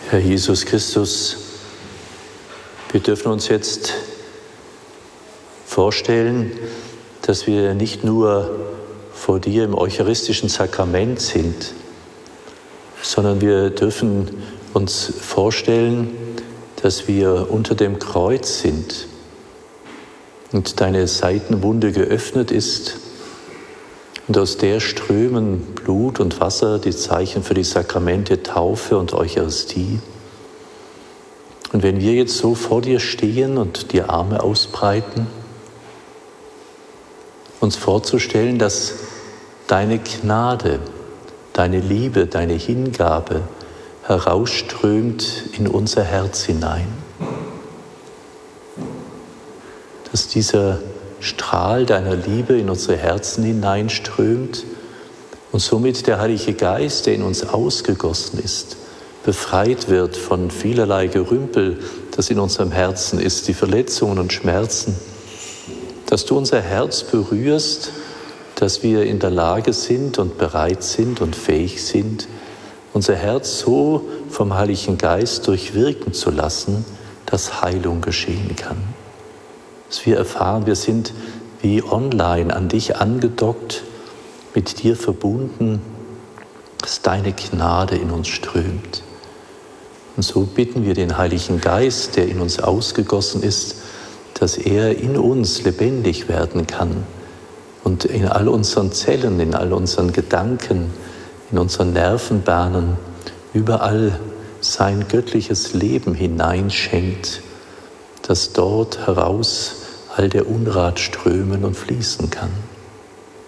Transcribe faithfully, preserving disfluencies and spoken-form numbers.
Herr Jesus Christus, wir dürfen uns jetzt vorstellen, dass wir nicht nur vor dir im eucharistischen Sakrament sind, sondern wir dürfen uns vorstellen, dass wir unter dem Kreuz sind und deine Seitenwunde geöffnet ist und aus der strömen Blut und Wasser, die Zeichen für die Sakramente Taufe und Eucharistie. Und wenn wir jetzt so vor dir stehen und die Arme ausbreiten, uns vorzustellen, dass deine Gnade, deine Liebe, deine Hingabe herausströmt in unser Herz hinein. Dass dieser Strahl deiner Liebe in unsere Herzen hineinströmt und somit der Heilige Geist, der in uns ausgegossen ist, befreit wird von vielerlei Gerümpel, das in unserem Herzen ist, die Verletzungen und Schmerzen, dass du unser Herz berührst, dass wir in der Lage sind und bereit sind und fähig sind, unser Herz so vom Heiligen Geist durchwirken zu lassen, dass Heilung geschehen kann. Dass wir erfahren, wir sind wie online an dich angedockt, mit dir verbunden, dass deine Gnade in uns strömt. Und so bitten wir den Heiligen Geist, der in uns ausgegossen ist, dass er in uns lebendig werden kann und in all unseren Zellen, in all unseren Gedanken, in unseren Nervenbahnen überall sein göttliches Leben hineinschenkt, dass dort heraus all der Unrat strömen und fließen kann.